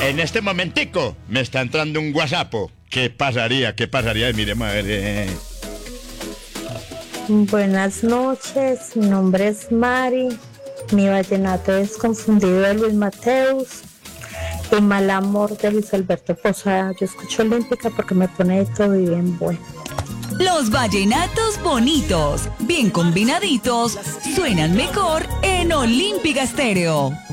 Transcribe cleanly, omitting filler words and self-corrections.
En este momentico me está entrando un WhatsApp. ¿Qué pasaría? ¿Qué pasaría? Miremos a ver. Buenas noches, mi nombre es Mari, mi vallenato es Confundido de Luis Mateus y Mal Amor de Luis Alberto Posada. Yo escucho Olímpica porque me pone de todo y bien bueno. Los vallenatos bonitos, bien combinaditos, suenan mejor en Olímpica Estéreo.